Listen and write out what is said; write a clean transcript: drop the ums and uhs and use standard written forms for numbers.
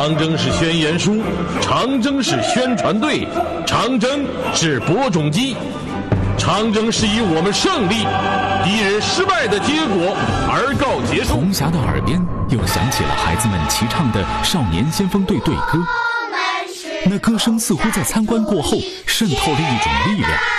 长征是宣言书，长征是宣传队，长征是播种机。长征是以我们胜利、敌人失败的结果而告结束。 红霞的耳边又响起了孩子们齐唱的少年先锋队队歌，那歌声似乎在参观过后渗透了一种力量。